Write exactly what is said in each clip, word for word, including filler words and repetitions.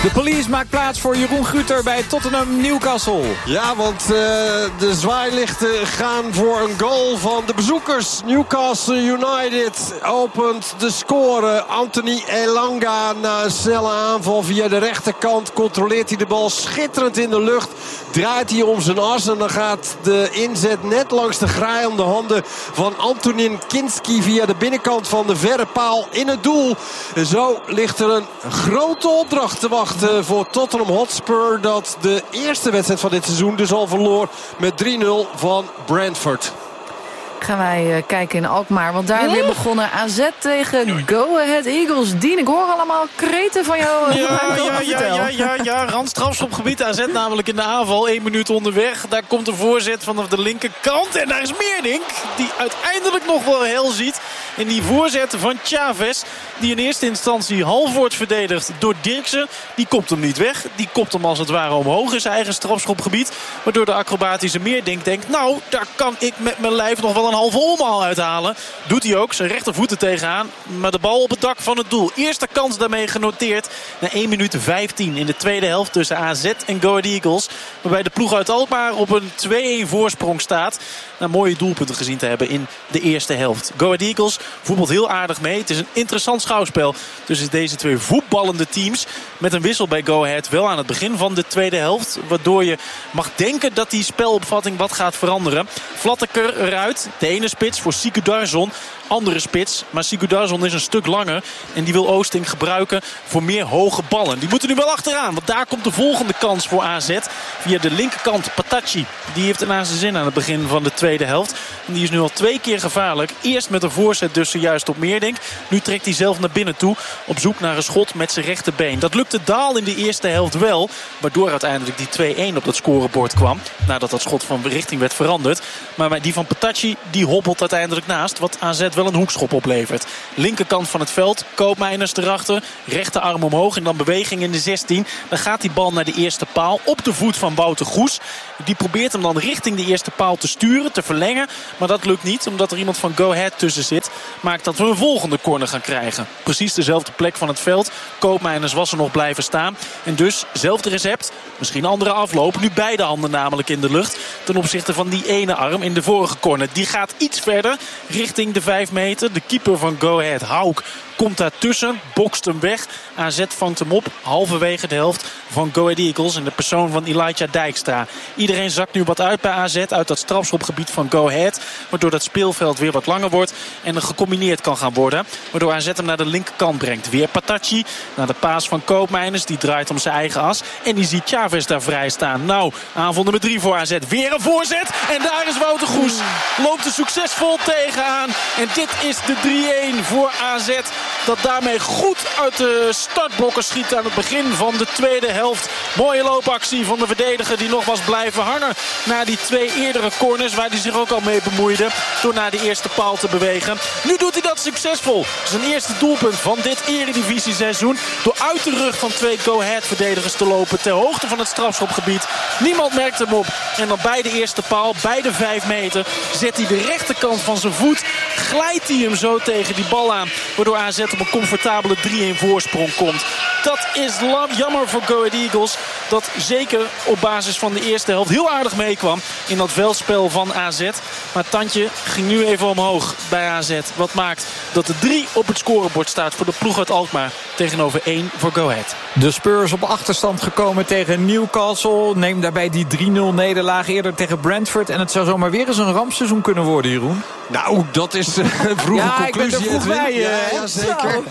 De Police maakt plaats voor Jeroen Guter bij Tottenham Newcastle. Ja, want uh, de zwaailichten gaan voor een goal van de bezoekers. Newcastle United opent de score. Anthony Elanga na een snelle aanval via de rechterkant. Controleert hij de bal schitterend in de lucht. Draait hij om zijn as en dan gaat de inzet net langs de graai om de handen van Antonin Kinski via de binnenkant van de verre paal in het doel. En zo ligt er een grote opdracht te wachten voor Tottenham Hotspur, dat de eerste wedstrijd van dit seizoen dus al verloor met drie nul van Brentford. Gaan wij uh, kijken in Alkmaar, want daar weer begonnen A Z tegen Go Ahead Eagles. Dien, ik hoor allemaal kreten van jou. Ja, ja, ja, ja, ja, ja, randstrafschopgebied. A Z namelijk in de aanval, één minuut onderweg. Daar komt de voorzet vanaf de linkerkant. En daar is Meerdink, die uiteindelijk nog wel hel ziet. En die voorzet van Chavez, die in eerste instantie half wordt verdedigd door Dirksen. Die kopt hem niet weg. Die kopt hem als het ware omhoog in zijn eigen strafschopgebied. Waardoor de acrobatische Meerdink denkt, nou, daar kan ik met mijn lijf nog wel een halve omhaal uithalen. Doet hij ook, zijn rechtervoeten tegenaan. Maar de bal op het dak van het doel. Eerste kans daarmee genoteerd. Na één minuut vijftien in de tweede helft tussen A Z en Go Ahead Eagles. Waarbij de ploeg uit Alkmaar op een twee-een voorsprong staat. Na mooie doelpunten gezien te hebben in de eerste helft. Go Ahead Eagles voetbalt heel aardig mee. Het is een interessant schouwspel tussen deze twee voetballende teams. Met een wissel bij Go Ahead wel aan het begin van de tweede helft. Waardoor je mag denken dat die spelopvatting wat gaat veranderen. Vlatteker eruit. De ene spits voor Sigurdarsson. Andere spits. Maar Sigurdarsson is een stuk langer. En die wil Oosting gebruiken voor meer hoge ballen. Die moeten nu wel achteraan. Want daar komt de volgende kans voor A Z. Via de linkerkant Patachi. Die heeft een aan zijn zin aan het begin van de tweede helft. En die is nu al twee keer gevaarlijk. Eerst met een voorzet dus zojuist op Meerdink. Nu trekt hij zelf naar binnen toe. Op zoek naar een schot met zijn rechterbeen. Dat lukte Daal in de eerste helft wel. Waardoor uiteindelijk die twee-een op dat scorebord kwam. Nadat dat schot van richting werd veranderd. Maar die van Patachi die hobbelt uiteindelijk naast. Wat A Z wel een hoekschop oplevert. Linkerkant van het veld. Koopmeiners erachter. Rechterarm omhoog. En dan beweging in de zestien. Dan gaat die bal naar de eerste paal. Op de voet van Wouter Goes. Die probeert hem dan richting de eerste paal te sturen. Te verlengen. Maar dat lukt niet. Omdat er iemand van Go Ahead tussen zit. Maakt dat we een volgende corner gaan krijgen. Precies dezelfde plek van het veld. Koopmeiners was er nog blijven staan. En dus, zelfde recept. Misschien andere afloop. Nu beide handen namelijk in de lucht. Ten opzichte van die ene arm in de vorige corner. Die gaat iets verder. Richting de vijf meter. De keeper van Go Ahead, Hauk, komt daartussen. Bokst hem weg. A Z vangt hem op. Halverwege de helft van Go Ahead Eagles. In de persoon van Elijah Dijkstra. Iedereen zakt nu wat uit bij A Z. Uit dat strafschopgebied van Go Ahead. Waardoor dat speelveld weer wat langer wordt. En er gecombineerd kan gaan worden. Waardoor A Z hem naar de linkerkant brengt. Weer Patachi. Naar de paas van Koopmeiners. Die draait om zijn eigen as. En die ziet Chavez daar vrij staan. Nou, aanval nummer drie voor A Z. Weer een voorzet. En daar is Wouter Goes. Loopt er succesvol tegenaan. En dit is de drie-een voor A Z. Dat daarmee goed uit de startblokken schiet aan het begin van de tweede helft. Mooie loopactie van de verdediger die nog was blijven hangen. Na die twee eerdere corners waar hij zich ook al mee bemoeide. Door naar de eerste paal te bewegen. Nu doet hij dat succesvol. Zijn eerste doelpunt van dit eredivisie-seizoen. Door uit de rug van twee Go Ahead verdedigers te lopen. Ter hoogte van het strafschopgebied. Niemand merkt hem op. En dan bij de eerste paal, bij de vijf meter, zet hij de rechterkant van zijn voet. Glijdt hij hem zo tegen die bal aan. Waardoor A Z op een comfortabele drie-een voorsprong komt. Dat is jammer voor Go Ahead Eagles. Dat zeker op basis van de eerste helft heel aardig meekwam in dat veldspel van A Z. Maar het tandje ging nu even omhoog bij A Z. Wat maakt dat de drie op het scorebord staat voor de ploeg uit Alkmaar. Tegenover één voor Go Ahead. De Spurs op achterstand gekomen tegen Newcastle. Neem daarbij die drie nul nederlaag eerder tegen Brentford. En het zou zomaar weer eens een rampseizoen kunnen worden, Jeroen. Nou, dat is een vroege ja, conclusie. Ja, ik ben er vroeg bij. Ja, ja, zeker.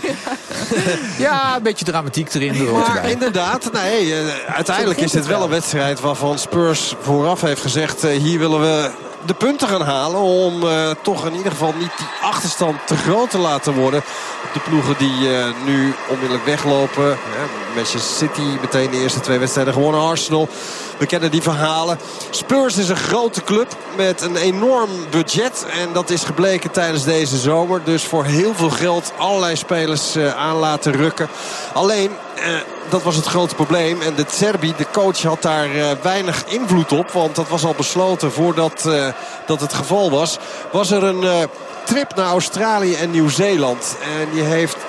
Ja, een beetje dramatiek erin. Er maar inderdaad, nee, uh, uiteindelijk is dit wel een wedstrijd waarvan Spurs vooraf heeft gezegd, uh, hier willen we de punten gaan halen om uh, toch in ieder geval niet die achterstand te groot te laten worden. De ploegen die uh, nu onmiddellijk weglopen. Ja, Manchester City meteen de eerste twee wedstrijden gewonnen. Arsenal, we kennen die verhalen. Spurs is een grote club met een enorm budget. En dat is gebleken tijdens deze zomer. Dus voor heel veel geld allerlei spelers uh, aan laten rukken. Alleen, uh, dat was het grote probleem. En de Serbi, de coach, had daar uh, weinig invloed op. Want dat was al besloten voordat uh, dat het geval was. Was er een uh, trip naar Australië en Nieuw-Zeeland. En die heeft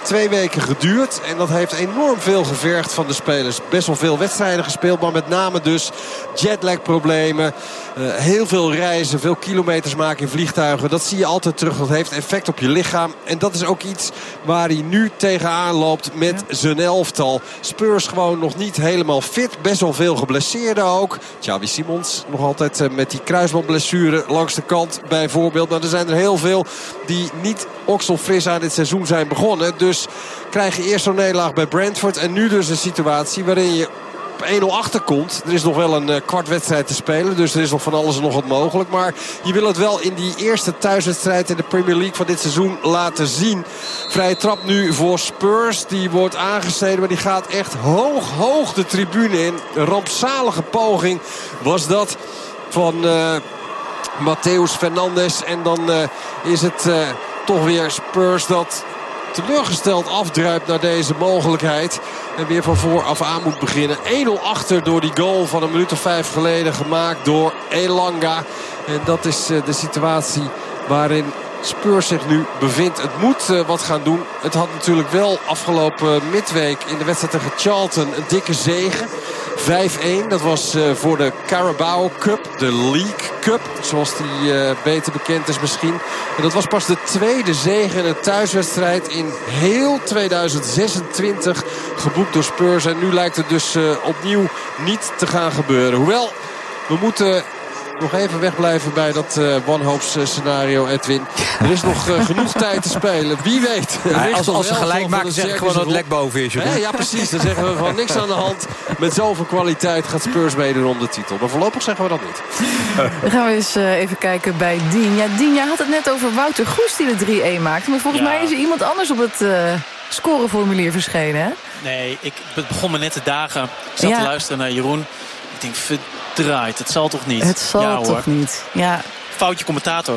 twee weken geduurd. En dat heeft enorm veel gevergd van de spelers. Best wel veel wedstrijden gespeeld. Maar met name dus jetlag problemen. Uh, heel veel reizen. Veel kilometers maken in vliegtuigen. Dat zie je altijd terug. Dat heeft effect op je lichaam. En dat is ook iets waar hij nu tegenaan loopt met ja. zijn elftal. Spurs gewoon nog niet helemaal fit. Best wel veel geblesseerden ook. Xavi Simons nog altijd uh, met die kruisbandblessure langs de kant bijvoorbeeld. Maar er zijn er heel veel die niet okselfris aan dit seizoen zijn begonnen. Dus krijg je eerst zo'n nederlaag bij Brentford. En nu dus een situatie waarin je op één nul achterkomt. Er is nog wel een uh, kwart wedstrijd te spelen. Dus er is nog van alles en nog wat mogelijk. Maar je wil het wel in die eerste thuiswedstrijd in de Premier League van dit seizoen laten zien. Vrije trap nu voor Spurs. Die wordt aangesneden. Maar die gaat echt hoog, hoog de tribune in. Een rampzalige poging was dat van uh, Matheus Fernandes. En dan uh, is het uh, toch weer Spurs dat teleurgesteld afdruipt naar deze mogelijkheid. En weer van vooraf aan moet beginnen. één nul achter door die goal van een minuut of vijf geleden gemaakt door Elanga. En dat is uh, de situatie waarin Spurs zich nu bevindt. Het moet uh, wat gaan doen. Het had natuurlijk wel afgelopen midweek in de wedstrijd tegen Charlton een dikke zege. vijf-één. Dat was uh, voor de Carabao Cup. De League Cup. Zoals die uh, beter bekend is misschien. En dat was pas de tweede zege in een thuiswedstrijd in heel tweeduizend zesentwintig. Geboekt door Spurs. En nu lijkt het dus uh, opnieuw niet te gaan gebeuren. Hoewel, we moeten nog even wegblijven bij dat uh, wanhoops scenario, Edwin. Er is nog uh, genoeg tijd te spelen. Wie weet. Ja, als als ze gelijk maken, zeg ik gewoon dat het lek boven is. He, ja, precies. Dan zeggen we van niks aan de hand. Met zoveel kwaliteit gaat Spurs meedoen om de titel. Maar voorlopig zeggen we dat niet. Dan gaan we eens uh, even kijken bij Dien. Ja, Dien, jij had het net over Wouter Goes die de drie-één maakte. Maar volgens ja. mij is er iemand anders op het uh, scoreformulier verschenen, hè? Nee, ik het begon me net te dagen. Ik zat ja. te luisteren naar Jeroen. Ik denk, verdraaid. Het zal toch niet? Het zal ja, toch hoor. niet? Ja. Foutje commentator.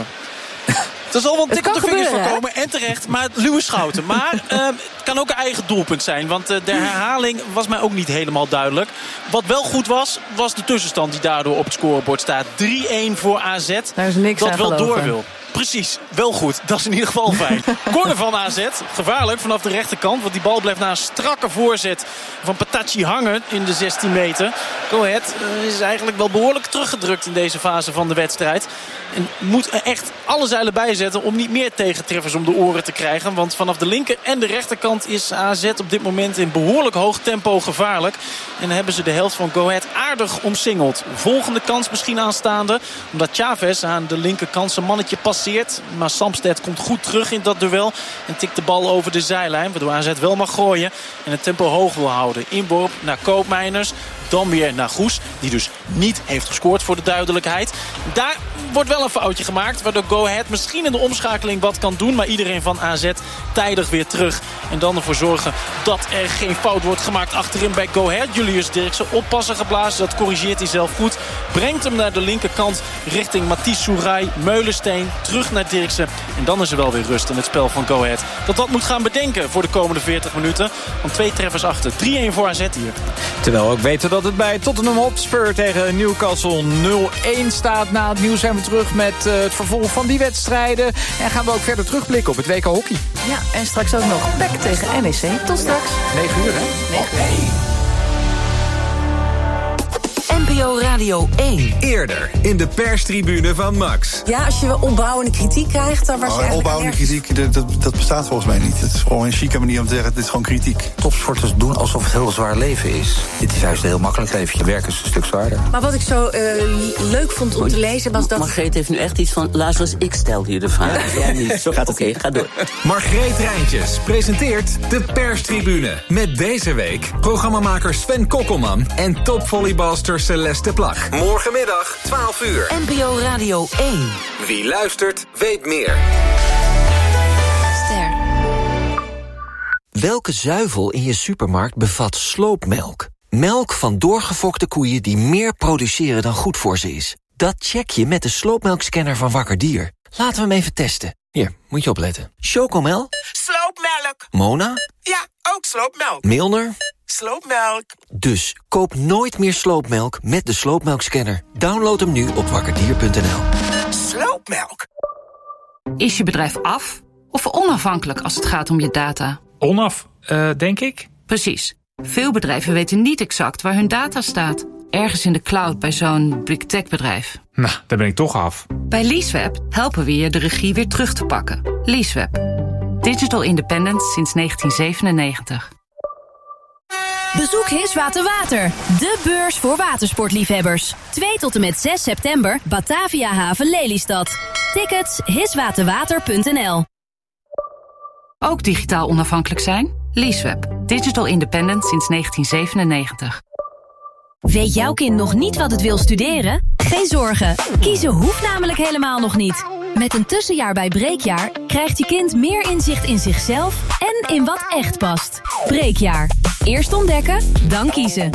Er zal wel een tik op de vingers voor komen. En terecht. Maar Lewis Schouten. Maar uh, het kan ook een eigen doelpunt zijn. Want uh, de herhaling was mij ook niet helemaal duidelijk. Wat wel goed was, was de tussenstand die daardoor op het scorebord staat. drie-één voor A Z. Daar is niks dat aan wel geloven. door wil. Precies, wel goed. Dat is in ieder geval fijn. Corner van A Z, gevaarlijk vanaf de rechterkant. Want die bal blijft na een strakke voorzet van Patachi hangen in de zestien meter. Go Ahead is eigenlijk wel behoorlijk teruggedrukt in deze fase van de wedstrijd. En moet er echt alle zeilen bijzetten om niet meer tegentreffers om de oren te krijgen. Want vanaf de linker en de rechterkant is A Z op dit moment in behoorlijk hoog tempo gevaarlijk. En dan hebben ze de helft van Go Ahead aardig omsingeld. Volgende kans misschien aanstaande. Omdat Chavez aan de linkerkant zijn mannetje passeert. Maar Samsted komt goed terug in dat duel. En tikt de bal over de zijlijn. Waardoor A Z wel mag gooien. En het tempo hoog wil houden. Inworp naar Koopmeiners. Dan weer naar Goes. Die dus niet heeft gescoord voor de duidelijkheid. Daar wordt wel een foutje gemaakt. Waardoor Go Ahead misschien in de omschakeling wat kan doen. Maar iedereen van A Z tijdig weer terug. En dan ervoor zorgen dat er geen fout wordt gemaakt achterin bij Go Ahead. Julius Dirksen oppassen geblazen. Dat corrigeert hij zelf goed. Brengt hem naar de linkerkant richting Mathies Soerai. Meulensteen terug naar Dirksen. En dan is er wel weer rust in het spel van Go Ahead. Dat dat moet gaan bedenken voor de komende veertig minuten. Want twee treffers achter. drie-één voor A Z hier. Terwijl we ook weten dat het bij Tottenham Hotspur tegen Newcastle nul-één staat. Na het nieuws zijn we terug met uh, het vervolg van die wedstrijden. En gaan we ook verder terugblikken op het W K hockey. Ja, en straks ook nog P E C tegen N E C. Tot straks. negen uur, hè? negen uur. N P O Radio één. Eerder in de perstribune van Max. Ja, als je opbouwende kritiek krijgt, dan was je oh, opbouwende ergens... kritiek, dat, dat, dat bestaat volgens mij niet. Het is gewoon een chique manier om te zeggen, dit is gewoon kritiek. Topsporters doen alsof het heel zwaar leven is. Dit is juist een heel makkelijk leven. Je werk is een stuk zwaarder. Maar wat ik zo uh, leuk vond om te lezen was dat... Margreet heeft nu echt iets van, luister eens, ik stel hier de vraag. Jij niet. Zo gaat het. Oké, okay, ga door. Margreet Rijntjes presenteert de perstribune. Met deze week programmamaker Sven Kokkelman en topvolleybalster Celeste Plag. Morgenmiddag, twaalf uur. N P O Radio één. Wie luistert, weet meer. Ster. Welke zuivel in je supermarkt bevat sloopmelk? Melk van doorgefokte koeien die meer produceren dan goed voor ze is. Dat check je met de sloopmelkscanner van Wakker Dier. Laten we hem even testen. Hier, moet je opletten. Chocomel? Sloopmelk. Mona? Ja, ook sloopmelk. Milner? Sloopmelk. Dus koop nooit meer sloopmelk met de sloopmelkscanner. Download hem nu op wakkerdier punt n l. Sloopmelk. Is je bedrijf af of onafhankelijk als het gaat om je data? onaf, uh, denk ik. Precies. Veel bedrijven weten niet exact waar hun data staat. Ergens in de cloud bij zo'n big tech bedrijf. Nou, daar ben ik toch af. Bij Leaseweb helpen we je de regie weer terug te pakken. Leaseweb. Digital independence sinds negentien zevenennegentig. Bezoek Hiswater Water, de beurs voor watersportliefhebbers. twee tot en met zes september, Batavia Haven Lelystad. Tickets hiswaterwater punt n l. Ook digitaal onafhankelijk zijn? Leaseweb. Digital independent sinds negentien zevenennegentig. Weet jouw kind nog niet wat het wil studeren? Geen zorgen, kiezen hoeft namelijk helemaal nog niet. Met een tussenjaar bij Breekjaar krijgt je kind meer inzicht in zichzelf en in wat echt past. Breekjaar. Eerst ontdekken, dan kiezen.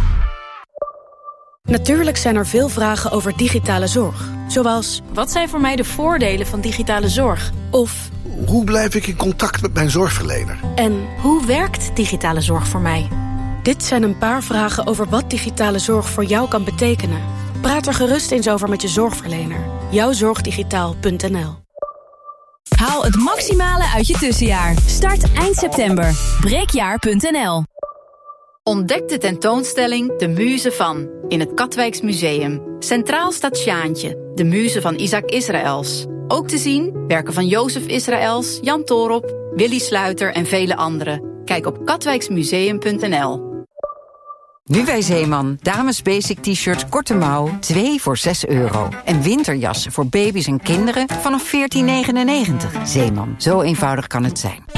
Natuurlijk zijn er veel vragen over digitale zorg. Zoals, wat zijn voor mij de voordelen van digitale zorg? Of, hoe blijf ik in contact met mijn zorgverlener? En hoe werkt digitale zorg voor mij? Dit zijn een paar vragen over wat digitale zorg voor jou kan betekenen. Praat er gerust eens over met je zorgverlener. jouw zorg digitaal punt n l. Haal het maximale uit je tussenjaar. Start eind september. breekjaar punt n l. Ontdek de tentoonstelling De Muze van in het Katwijks Museum. Centraal staat Sjaantje, de muze van Isaac Israëls. Ook te zien werken van Jozef Israëls, Jan Toorop, Willy Sluiter en vele anderen. Kijk op katwijksmuseum punt n l. Nu bij Zeeman. Dames basic t-shirts korte mouw, twee voor zes euro. En winterjassen voor baby's en kinderen vanaf veertien negenennegentig. Zeeman, zo eenvoudig kan het zijn.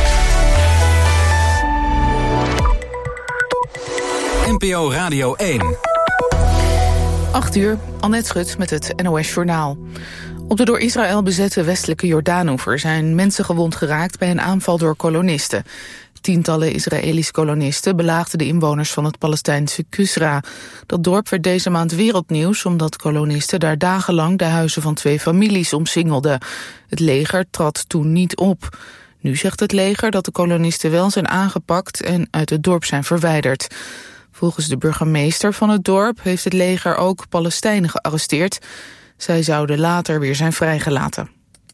N P O Radio één. acht uur, Annette Schut met het N O S Journaal. Op de door Israël bezette westelijke Jordaanoever zijn mensen gewond geraakt bij een aanval door kolonisten. Tientallen Israëlische kolonisten belaagden de inwoners van het Palestijnse Kusra. Dat dorp werd deze maand wereldnieuws omdat kolonisten daar dagenlang de huizen van twee families omsingelden. Het leger trad toen niet op. Nu zegt het leger dat de kolonisten wel zijn aangepakt en uit het dorp zijn verwijderd. Volgens de burgemeester van het dorp heeft het leger ook Palestijnen gearresteerd. Zij zouden later weer zijn vrijgelaten.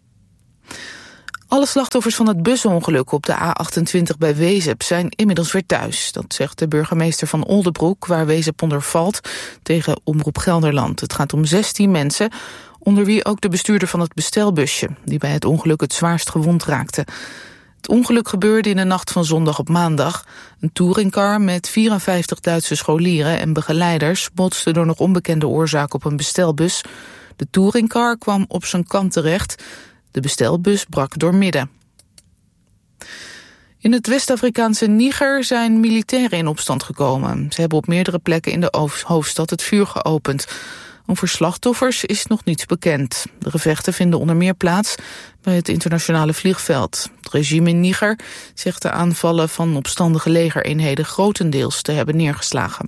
Alle slachtoffers van het busongeluk op de A achtentwintig bij Wezep zijn inmiddels weer thuis. Dat zegt de burgemeester van Oldebroek, waar Wezep onder valt, tegen Omroep Gelderland. Het gaat om zestien mensen, onder wie ook de bestuurder van het bestelbusje, die bij het ongeluk het zwaarst gewond raakte. Het ongeluk gebeurde in de nacht van zondag op maandag. Een touringcar met vierenvijftig Duitse scholieren en begeleiders botste door nog onbekende oorzaak op een bestelbus. De touringcar kwam op zijn kant terecht. De bestelbus brak doormidden. In het West-Afrikaanse Niger zijn militairen in opstand gekomen. Ze hebben op meerdere plekken in de hoofdstad het vuur geopend. Over slachtoffers is nog niets bekend. De gevechten vinden onder meer plaats bij het internationale vliegveld. Het regime in Niger zegt de aanvallen van opstandige legereenheden grotendeels te hebben neergeslagen.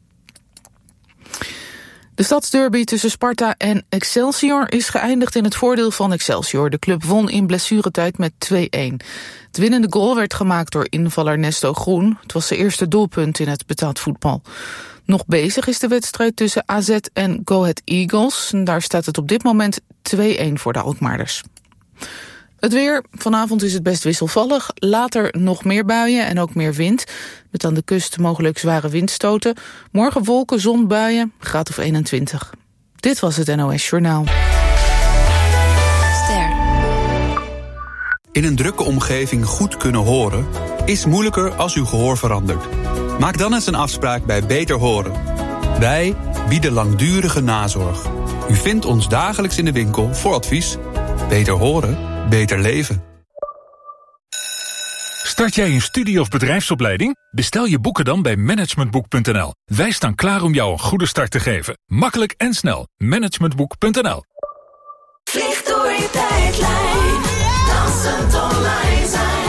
De stadsderby tussen Sparta en Excelsior is geëindigd in het voordeel van Excelsior. De club won in blessuretijd met twee-een. Het winnende goal werd gemaakt door invaller Nesto Groen. Het was zijn eerste doelpunt in het betaald voetbal. Nog bezig is de wedstrijd tussen A Z en Go Ahead Eagles. Daar staat het op dit moment twee-een voor de Alkmaarders. Het weer. Vanavond is het best wisselvallig. Later nog meer buien en ook meer wind. Met aan de kust mogelijk zware windstoten. Morgen wolken, zon, buien, graad of eenentwintig. Dit was het N O S Journaal. Ster. In een drukke omgeving goed kunnen horen is moeilijker als uw gehoor verandert. Maak dan eens een afspraak bij Beter Horen. Wij bieden langdurige nazorg. U vindt ons dagelijks in de winkel voor advies. Beter horen, beter leven. Start jij een studie- of bedrijfsopleiding? Bestel je boeken dan bij managementboek punt n l. Wij staan klaar om jou een goede start te geven. Makkelijk en snel. managementboek punt n l. Vlieg door je tijdlijn. Dansend online zijn.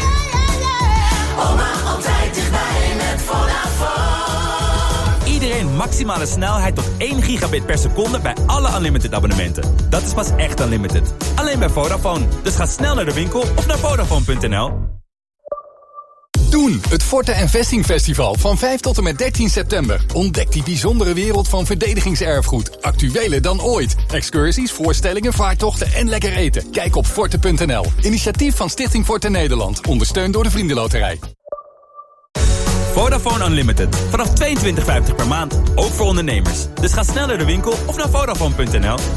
Oma altijd dichtbij met Vodafone. Iedereen maximale snelheid tot één gigabit per seconde bij alle Unlimited abonnementen. Dat is pas echt Unlimited. Alleen bij Vodafone. Dus ga snel naar de winkel of naar Vodafone punt n l. Doen, het Forte en Vesting Festival van vijf tot en met dertien september. Ontdek die bijzondere wereld van verdedigingserfgoed. Actueler dan ooit. Excursies, voorstellingen, vaartochten en lekker eten. Kijk op forte punt n l. Initiatief van Stichting Forte Nederland. Ondersteund door de Vriendenloterij. Vodafone Unlimited. Vanaf tweeëntwintig vijftig per maand. Ook voor ondernemers. Dus ga snel naar de winkel of naar Vodafone punt n l.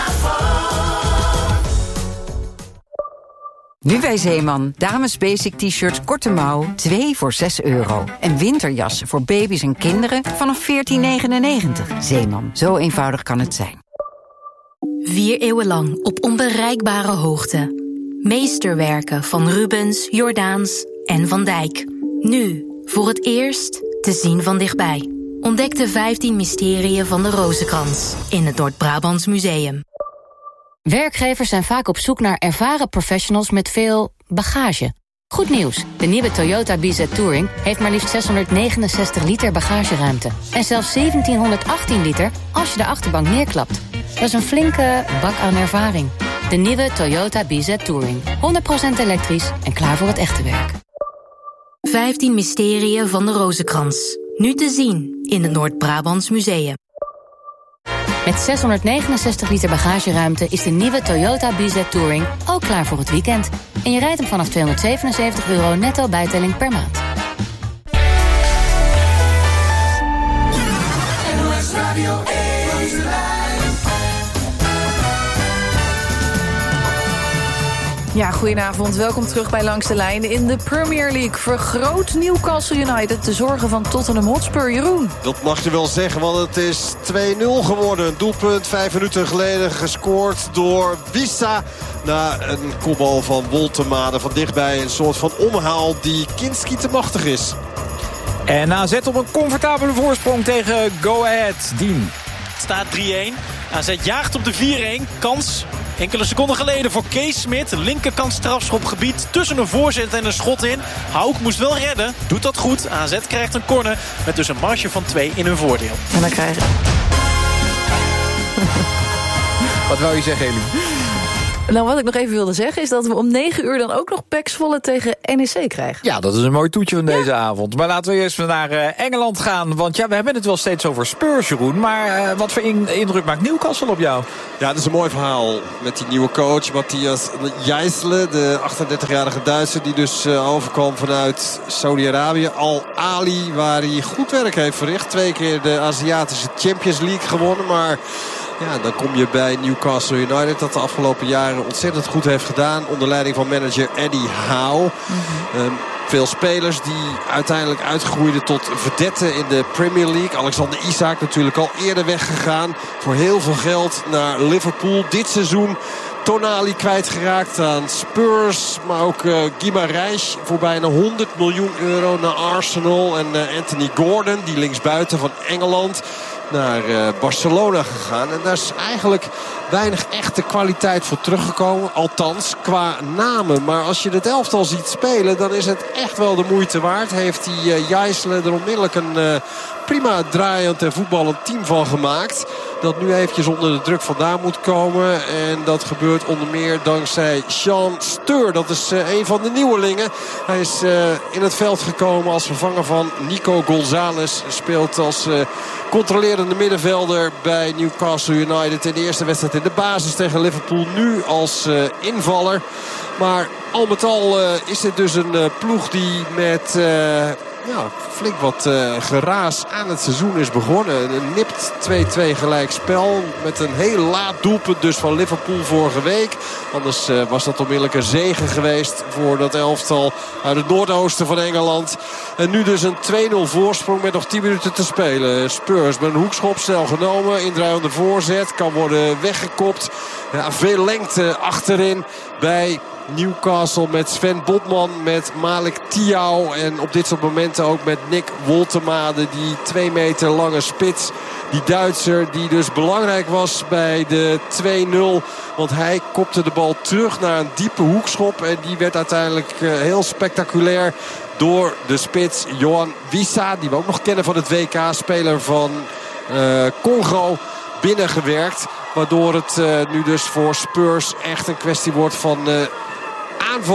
Nu bij Zeeman. Dames basic t-shirts korte mouw, twee voor zes euro. En winterjassen voor baby's en kinderen vanaf veertien negenennegentig. Zeeman, zo eenvoudig kan het zijn. Vier eeuwen lang op onbereikbare hoogte. Meesterwerken van Rubens, Jordaans en Van Dijk. Nu, voor het eerst, te zien van dichtbij. Ontdek de vijftien mysterieën van de Rozenkrans in het Noord-Brabants Museum. Werkgevers zijn vaak op zoek naar ervaren professionals met veel bagage. Goed nieuws, de nieuwe Toyota B Z Touring heeft maar liefst zeshonderdnegenenzestig liter bagageruimte. En zelfs zeventienhonderdachttien liter als je de achterbank neerklapt. Dat is een flinke bak aan ervaring. De nieuwe Toyota B Z Touring. honderd procent elektrisch en klaar voor het echte werk. vijftien mysterieën van de Rozenkrans. Nu te zien in het Noord-Brabants Museum. Met zeshonderdnegenenzestig liter bagageruimte is de nieuwe Toyota B Z Touring ook klaar voor het weekend. En je rijdt hem vanaf tweehonderdzevenenzeventig euro netto bijtelling per maand. Ja, goedenavond. Welkom terug bij Langs de Lijn. In de Premier League vergroot Newcastle United de zorgen van Tottenham Hotspur. Jeroen. Dat mag je wel zeggen, want het is twee nul geworden. Een doelpunt vijf minuten geleden gescoord door Wissa. Na een kopbal van Woltemade van dichtbij. Een soort van omhaal die Kinski te machtig is. En A Z op een comfortabele voorsprong tegen Go Ahead. Dien. Het staat drie-een. A Z jaagt op de vier-een. Kans enkele seconden geleden voor Kees Smit. Linkerkant strafschopgebied tussen een voorzet en een schot in. Hauk moest wel redden. Doet dat goed. A Z krijgt een corner met dus een marge van twee in hun voordeel. En dan krijgen... Wat wou je zeggen, Elie? Nou, wat ik nog even wilde zeggen is dat we om negen uur dan ook nog P E C Zwolle tegen N E C krijgen. Ja, dat is een mooi toetje van deze ja. avond. Maar laten we eerst naar uh, Engeland gaan. Want ja, we hebben het wel steeds over Spurs, Jeroen. Maar uh, wat voor in, indruk maakt Newcastle op jou? Ja, dat is een mooi verhaal met die nieuwe coach Matthias Jijsle. De achtendertigjarige Duitser die dus uh, overkwam vanuit Saudi-Arabië. Al-Ali, waar hij goed werk heeft verricht. Twee keer de Aziatische Champions League gewonnen. Maar... ja, dan kom je bij Newcastle United, dat de afgelopen jaren ontzettend goed heeft gedaan. Onder leiding van manager Eddie Howe. Mm-hmm. Um, veel spelers die uiteindelijk uitgroeiden tot vedetten in de Premier League. Alexander Isak natuurlijk al eerder weggegaan. Voor heel veel geld naar Liverpool. Dit seizoen Tonali kwijtgeraakt aan Spurs. Maar ook uh, Guimarães voor bijna honderd miljoen euro naar Arsenal. En uh, Anthony Gordon, die linksbuiten van Engeland, naar uh, Barcelona gegaan. En daar is eigenlijk weinig echte kwaliteit voor teruggekomen. Althans, qua namen. Maar als je het elftal ziet spelen, dan is het echt wel de moeite waard. Heeft die uh, Jijsle er onmiddellijk een uh, prima draaiend en voetballend team van gemaakt. Dat nu eventjes onder de druk vandaan moet komen. En dat gebeurt onder meer dankzij Sean Steur. Dat is uh, een van de nieuwelingen. Hij is uh, in het veld gekomen als vervanger van Nico González. Speelt als uh, controlerende middenvelder bij Newcastle United. In de eerste wedstrijd in de basis tegen Liverpool. Nu als uh, invaller. Maar al met al uh, is dit dus een uh, ploeg die met... Uh, Ja, flink wat uh, geraas aan het seizoen is begonnen. Een nipt twee-twee gelijkspel. Met een heel laat doelpunt dus van Liverpool vorige week. Anders uh, was dat onmiddellijk een zege geweest voor dat elftal uit het noordoosten van Engeland. En nu dus een twee nul voorsprong met nog tien minuten te spelen. Spurs met een hoekschop snel genomen. Indraaiende voorzet. Kan worden weggekopt. Ja, veel lengte achterin bij Newcastle met Sven Botman, met Malik Thiaw en op dit soort momenten ook met Nick Woltemade, die twee meter lange spits. Die Duitser die dus belangrijk was bij de twee nul. Want hij kopte de bal terug naar een diepe hoekschop. En die werd uiteindelijk uh, heel spectaculair door de spits Yohan Wissa. Die we ook nog kennen van het W K. Speler van uh, Congo. Binnengewerkt. Waardoor het uh, nu dus voor Spurs echt een kwestie wordt van uh, aanvallen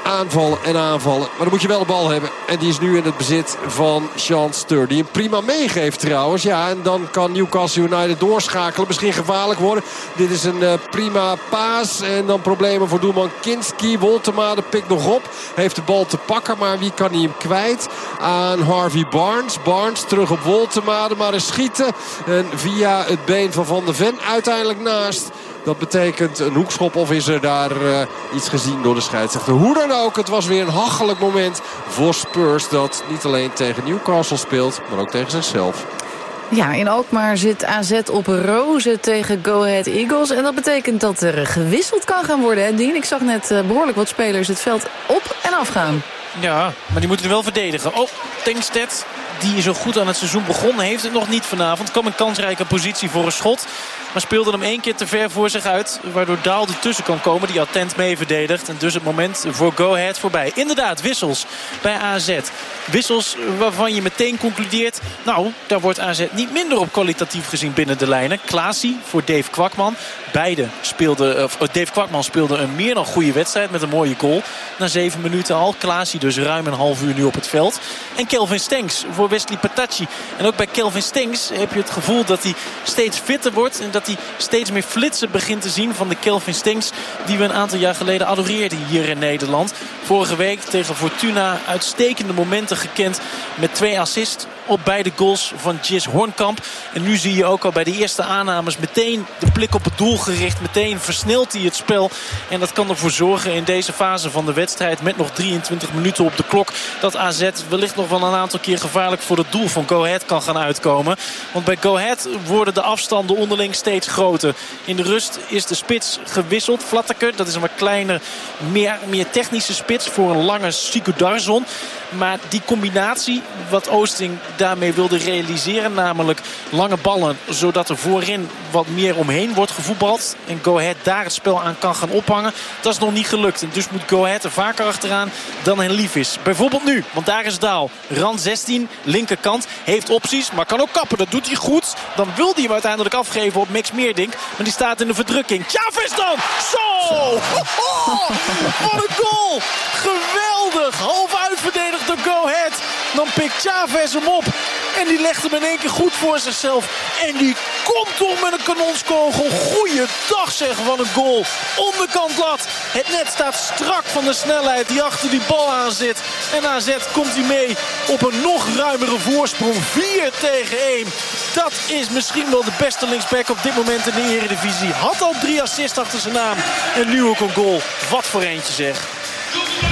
aanvallen en aanvallen. Maar dan moet je wel de bal hebben. En die is nu in het bezit van Sean Stur. Die hem prima meegeeft trouwens. Ja, en dan kan Newcastle United doorschakelen. Misschien gevaarlijk worden. Dit is een uh, prima paas. En dan problemen voor doelman Kinski. Woltema de pikt nog op. Heeft de bal te pakken. Maar wie kan hij hem kwijt? Aan Harvey Barnes. Barnes terug op Woltema. Maar eens schieten. En via het been van Van de Ven uiteindelijk naast. Dat betekent een hoekschop of is er daar uh, iets gezien door de scheidsrechter. Hoe dan ook, het was weer een hachelijk moment voor Spurs. Dat niet alleen tegen Newcastle speelt, maar ook tegen zichzelf. Ja, in Alkmaar zit A Z op rozen tegen Go Ahead Eagles. En dat betekent dat er gewisseld kan gaan worden, hè, Dien? Ik zag net uh, behoorlijk wat spelers het veld op en af gaan. Ja, maar die moeten er wel verdedigen. Oh, Tankstedt, die zo goed aan het seizoen begonnen, heeft het nog niet vanavond. Kwam een kansrijke positie voor een schot. Maar speelde hem één keer te ver voor zich uit. Waardoor Daal ertussen kan komen. Die attent mee verdedigt. En dus het moment voor Go Ahead voorbij. Inderdaad, wissels bij A Z. Wissels waarvan je meteen concludeert. Nou, daar wordt A Z niet minder op kwalitatief gezien binnen de lijnen. Klaasie voor Dave Kwakman. Beide speelden, of Dave Kwakman speelde een meer dan goede wedstrijd met een mooie goal. Na zeven minuten al. Klaasie dus ruim een half uur nu op het veld. En Kelvin Stenks voor Wesley Patacci. En ook bij Kelvin Stenks heb je het gevoel dat hij steeds fitter wordt. En dat hij steeds meer flitsen begint te zien van de Kelvin Stenks die we een aantal jaar geleden adoreerden hier in Nederland. Vorige week tegen Fortuna uitstekende momenten gekend met twee assists op beide goals van Jis Hornkamp. En nu zie je ook al bij de eerste aannames meteen de blik op het doel gericht. Meteen versnelt hij het spel. En dat kan ervoor zorgen in deze fase van de wedstrijd met nog drieëntwintig minuten op de klok dat A Z wellicht nog wel een aantal keer gevaarlijk voor het doel van Go Ahead kan gaan uitkomen. Want bij Go Ahead worden de afstanden onderling steeds groter. In de rust is de spits gewisseld. Vlattaker, dat is een wat kleiner, meer, meer technische spits voor een lange Sigurdarsson. Maar die combinatie, wat Oosting daarmee wilde realiseren, namelijk lange ballen, zodat er voorin wat meer omheen wordt gevoetbald en Go Ahead daar het spel aan kan gaan ophangen, dat is nog niet gelukt. En dus moet Go Ahead er vaker achteraan dan hen lief is. Bijvoorbeeld nu, want daar is Daal. Rand zestien, linkerkant, heeft opties, maar kan ook kappen. Dat doet hij goed. Dan wil hij hem uiteindelijk afgeven op Max Meerdink, maar die staat in de verdrukking. Chavez dan! Zo! Ho-ho! Wat een goal! Geweldig! Half uitverdedigd door Go Ahead. Dan pikt Chavez hem op. En die legt hem in één keer goed voor zichzelf. En die komt toch met een kanonskogel. Goeiedag zeg, van een goal. Onderkant lat. Het net staat strak van de snelheid die achter die bal aan zit. En A Z komt hij mee op een nog ruimere voorsprong. vier tegen één. Dat is misschien wel de beste linksback op dit moment in de Eredivisie. Had al drie assists achter zijn naam. En nu ook een goal. Wat voor eentje zeg.